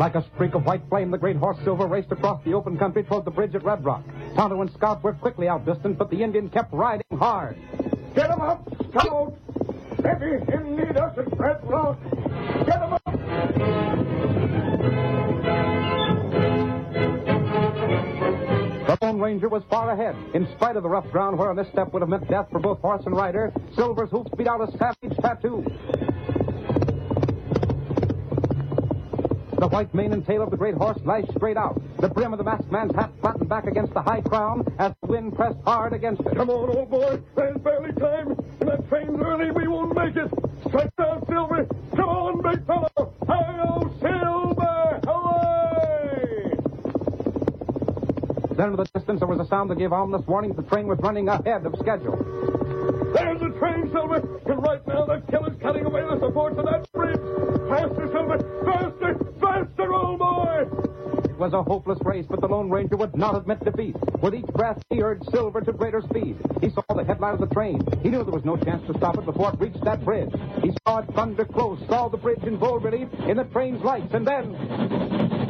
Like a streak of white flame, the great horse Silver raced across the open country toward the bridge at Red Rock. Tonto and Scout were quickly outdistanced, but the Indian kept riding hard. Get him up, Scout! Maybe him need us at Red Rock. Get him up! The Lone Ranger was far ahead. In spite of the rough ground where a misstep would have meant death for both horse and rider, Silver's hoofs beat out a savage tattoo. The white mane and tail of the great horse lashed straight out. The brim of the masked man's hat flattened back against the high crown as the wind pressed hard against it. Come on, old boy. There's barely time. And that train's early. We won't make it. Strike down, Silver. Come on, big fellow. Hi-yo, Silver. Hooray! Then in the distance there was a sound that gave ominous warning the train was running ahead of schedule. There's the train, Silver. And right now the killer's cutting away the supports of that bridge. Faster, Silver. Faster. Faster, old boy. It was a hopeless race, but the Lone Ranger would not admit defeat. With each breath, he urged Silver to greater speed. He saw the headline of the train. He knew there was no chance to stop it before it reached that bridge. He saw it thunder close, saw the bridge in bold relief in the train's lights, and then...